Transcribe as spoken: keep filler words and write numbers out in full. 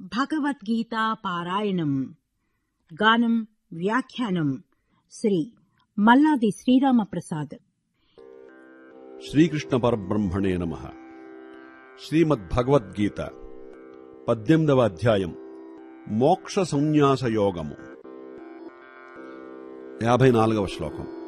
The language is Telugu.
భగవద్గీతా పారాయణం. గానం వ్యాఖ్యానం శ్రీ మల్లాది శ్రీరామప్రసాద్. శ్రీకృష్ణ పరబ్రహ్మణే నమః. శ్రీమద్భగవద్గీత పద్దెనిమిదవ అధ్యాయం మోక్ష సంన్యాస యోగము. యాభై నాలుగవ శ్లోకం.